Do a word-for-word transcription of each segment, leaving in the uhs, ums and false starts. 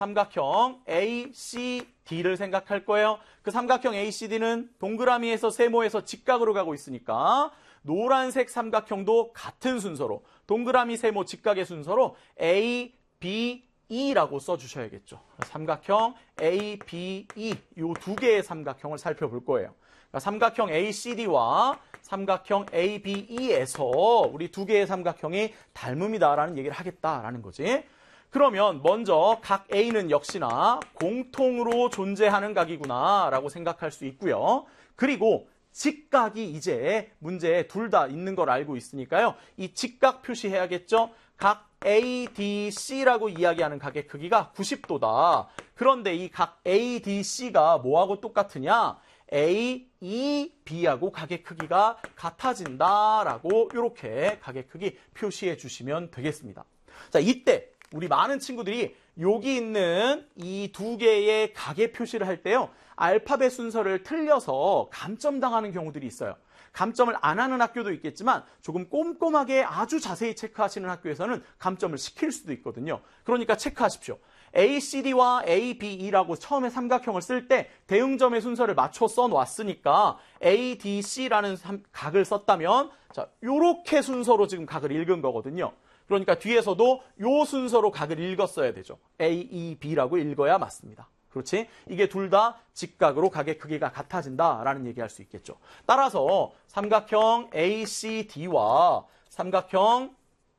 삼각형 에이 씨 디를 생각할 거예요. 그 삼각형 에이 씨 디는 동그라미에서 세모에서 직각으로 가고 있으니까 노란색 삼각형도 같은 순서로 동그라미, 세모, 직각의 순서로 에이, 비, E라고 써주셔야겠죠. 삼각형 에이, 비, 이 이 두 개의 삼각형을 살펴볼 거예요. 그러니까 삼각형 에이 씨 디와 삼각형 에이 비 이에서 우리 두 개의 삼각형이 닮음이다라는 얘기를 하겠다라는 거지. 그러면 먼저 각 A는 역시나 공통으로 존재하는 각이구나 라고 생각할 수 있고요. 그리고 직각이 이제 문제에 둘 다 있는 걸 알고 있으니까요. 이 직각 표시해야겠죠. 각 에이 디 씨라고 이야기하는 각의 크기가 구십 도다. 그런데 이 각 에이 디 씨가 뭐하고 똑같으냐? 에이 이 비하고 각의 크기가 같아진다라고 이렇게 각의 크기 표시해 주시면 되겠습니다. 자, 이때 우리 많은 친구들이 여기 있는 이 두 개의 각의 표시를 할 때요. 알파벳 순서를 틀려서 감점당하는 경우들이 있어요. 감점을 안 하는 학교도 있겠지만 조금 꼼꼼하게 아주 자세히 체크하시는 학교에서는 감점을 시킬 수도 있거든요. 그러니까 체크하십시오. 에이 씨 디와 에이 비 이라고 처음에 삼각형을 쓸 때 대응점의 순서를 맞춰 써놨으니까 에이 디 씨라는 각을 썼다면 자, 요렇게 순서로 지금 각을 읽은 거거든요. 그러니까 뒤에서도 요 순서로 각을 읽었어야 되죠. 에이 이 비라고 읽어야 맞습니다. 그렇지? 이게 둘 다 직각으로 각의 크기가 같아진다라는 얘기할 수 있겠죠. 따라서 삼각형 에이 씨 디와 삼각형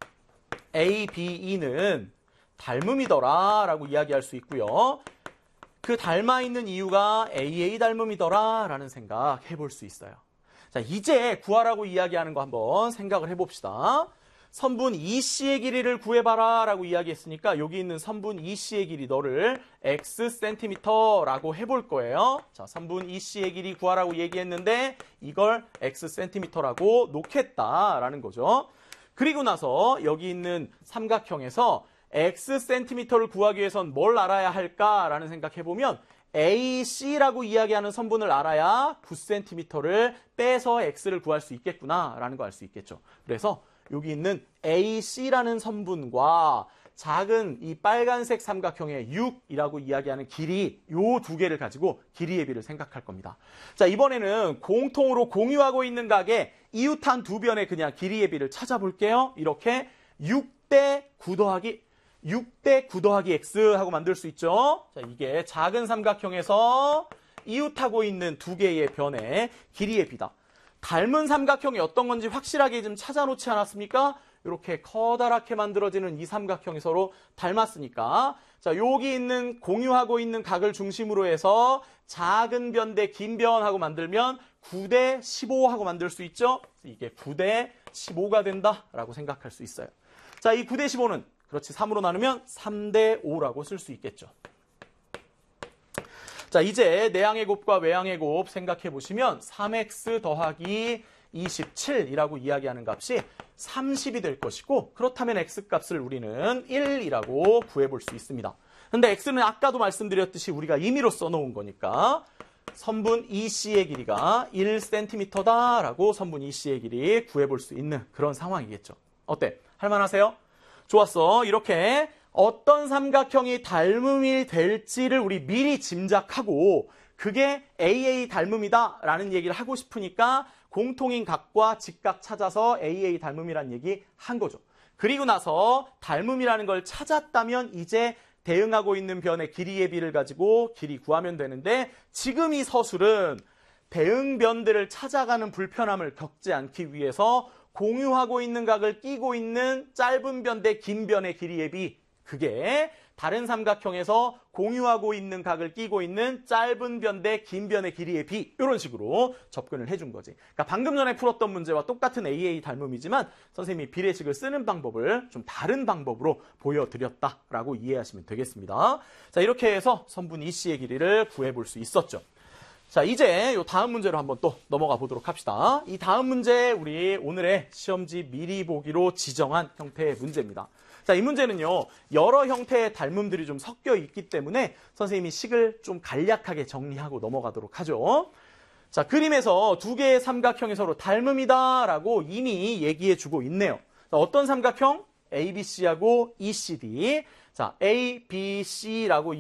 에이 비 이는 닮음이더라라고 이야기할 수 있고요. 그 닮아있는 이유가 에이 에이 닮음이더라라는 생각 해볼 수 있어요. 자, 이제 구하라고 이야기하는 거 한번 생각을 해봅시다. 선분 이 씨의 길이를 구해봐라 라고 이야기했으니까 여기 있는 선분 이 씨의 길이 너를 X 센티미터라고 해볼 거예요. 자, 선분 이 씨의 길이 구하라고 얘기했는데 이걸 X 센티미터라고 놓겠다라는 거죠. 그리고 나서 여기 있는 삼각형에서 X 센티미터를 구하기 위해선 뭘 알아야 할까라는 생각해보면 에이 씨라고 이야기하는 선분을 알아야 구 센티미터를 빼서 X를 구할 수 있겠구나라는 거 알 수 있겠죠. 그래서 여기 있는 에이 씨라는 선분과 작은 이 빨간색 삼각형의 육이라고 이야기하는 길이 요 두 개를 가지고 길이의 비를 생각할 겁니다. 자, 이번에는 공통으로 공유하고 있는 각의 이웃한 두 변의 그냥 길이의 비를 찾아볼게요. 이렇게 육 대 구 더하기 육 대 구 더하기 X 하고 만들 수 있죠. 자, 이게 작은 삼각형에서 이웃하고 있는 두 개의 변의 길이의 비다. 닮은 삼각형이 어떤 건지 확실하게 좀 찾아놓지 않았습니까? 이렇게 커다랗게 만들어지는 이 삼각형이 서로 닮았으니까 자, 여기 있는 공유하고 있는 각을 중심으로 해서 작은 변 대 긴 변하고 만들면 구 대 십오 하고 만들 수 있죠? 이게 구 대 십오가 된다라고 생각할 수 있어요. 자, 이 구 대 십오는 그렇지 삼으로 나누면 삼 대 오라고 쓸 수 있겠죠. 자, 이제 내항의 곱과 외항의 곱 생각해 보시면 삼 엑스 더하기 이십칠이라고 이야기하는 값이 삼십이 될 것이고 그렇다면 X값을 우리는 일이라고 구해볼 수 있습니다. 근데 X는 아까도 말씀드렸듯이 우리가 임의로 써놓은 거니까 선분 이 씨의 길이가 일 센티미터다라고 선분 이 씨의 길이 구해볼 수 있는 그런 상황이겠죠. 어때? 할만하세요? 좋았어. 이렇게 어떤 삼각형이 닮음이 될지를 우리 미리 짐작하고 그게 에이 에이 닮음이다 라는 얘기를 하고 싶으니까 공통인 각과 직각 찾아서 에이 에이 닮음이라는 얘기 한 거죠. 그리고 나서 닮음이라는 걸 찾았다면 이제 대응하고 있는 변의 길이의 비를 가지고 길이 구하면 되는데 지금 이 서술은 대응변들을 찾아가는 불편함을 겪지 않기 위해서 공유하고 있는 각을 끼고 있는 짧은 변 대 긴 변의 길이의 비 그게 다른 삼각형에서 공유하고 있는 각을 끼고 있는 짧은 변 대 긴 변의 길이의 비 이런 식으로 접근을 해준 거지. 그러니까 방금 전에 풀었던 문제와 똑같은 에이 에이 닮음이지만 선생님이 비례식을 쓰는 방법을 좀 다른 방법으로 보여드렸다라고 이해하시면 되겠습니다. 자, 이렇게 해서 선분 이 씨의 길이를 구해볼 수 있었죠. 자, 이제 요 다음 문제로 한번 또 넘어가 보도록 합시다. 이 다음 문제 우리 오늘의 시험지 미리 보기로 지정한 형태의 문제입니다. 자, 이 문제는요, 여러 형태의 닮음들이 좀 섞여 있기 때문에 선생님이 식을 좀 간략하게 정리하고 넘어가도록 하죠. 자, 그림에서 두 개의 삼각형이 서로 닮음이다라고 이미 얘기해 주고 있네요. 자, 어떤 삼각형? 에이 비 씨하고 이 씨 디. 자, 에이 비 씨라고